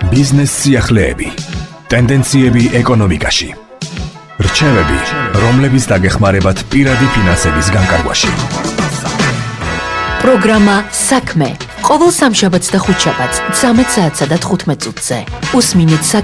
ბიზნეს სიახლეები, ტენდენციები ეკონომიკაში. რჩევები, რომლებიც დაგეხმარებათ პირადი ფინანსების განკარგვაში. პროგრამა საქმე. ყოველ სამშაბათს და ხუთშაბათს 13 საათსა და 15 წუთზე. უსმინეთ